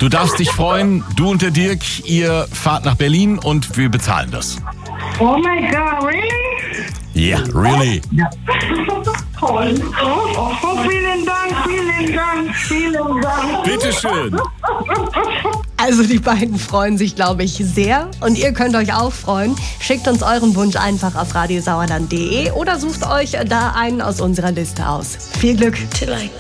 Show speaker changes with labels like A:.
A: Du darfst dich freuen, du und der Dirk, ihr fahrt nach Berlin und wir bezahlen das.
B: Oh my God, really?
A: Yeah, really.
B: Ja. Toll. Vielen Dank.
A: Bitteschön.
C: Also die beiden freuen sich, glaube ich, sehr. Und ihr könnt euch auch freuen. Schickt uns euren Wunsch einfach auf radiosauerland.de oder sucht euch da einen aus unserer Liste aus. Viel Glück.
D: To like